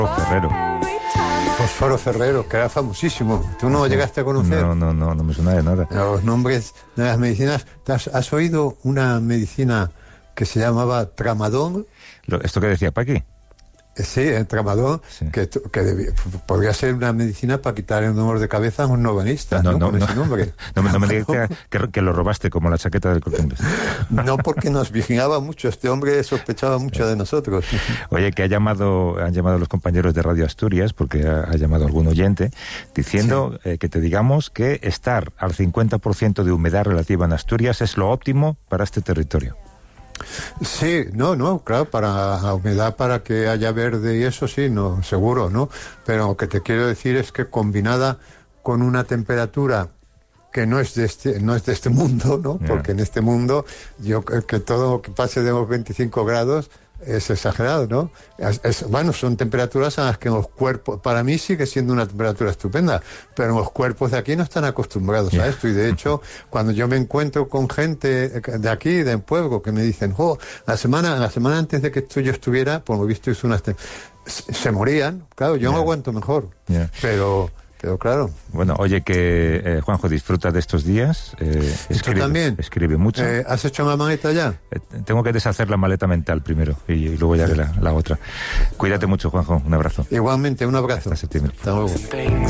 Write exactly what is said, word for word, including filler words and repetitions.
Ferrero. Fósforo Ferrero, que era famosísimo. ¿Tú no Sí. llegaste a conocer? No, no, no, no me suena de nada. Los nombres de las medicinas. ¿Has, has oído una medicina que se llamaba Tramadol? Lo- ¿Esto que decía Paqui? Eh, Sí, el Tramadol, Sí. que, t- que debía- podría ser una medicina para quitar el dolor de cabeza a un novenista, ¿no? Con ese nombre. No, me- no me digas que, que, que lo robaste como la chaqueta del Corte Inglés. No, porque nos vigilaba mucho. Este hombre sospechaba mucho de nosotros. Oye, que ha llamado, han llamado los compañeros de Radio Asturias, porque ha, ha llamado algún oyente, diciendo eh, que te digamos que estar al cincuenta por ciento de humedad relativa en Asturias es lo óptimo para este territorio. Sí, no, no, claro, para la humedad, para que haya verde y eso sí, no, seguro, ¿no? Pero lo que te quiero decir es que combinada con una temperatura que no es de este, no es de este mundo, ¿no? Yeah. Porque en este mundo, yo creo que todo lo que pase de los veinticinco grados es exagerado, ¿no? Es, es- bueno, son temperaturas a las que los cuerpos, para mí sigue siendo una temperatura estupenda, pero los cuerpos de aquí no están acostumbrados Yeah. a esto, y de hecho, cuando yo me encuentro con gente de aquí, del pueblo, que me dicen, oh, la semana, la semana antes de que esto yo estuviera, por lo visto hizo unas... te- se, se morían, claro, yo Yeah. no aguanto mejor, Yeah. pero... Pero claro, Bueno, oye, que eh, Juanjo, disfruta de estos días. Eh, escribe, también. Escribe mucho. eh, ¿has hecho la maleta ya? Eh, tengo que deshacer la maleta mental primero y, y luego ya haré la, la otra. Cuídate mucho, Juanjo. Un abrazo. Igualmente, un abrazo. Hasta septiembre. Hasta luego.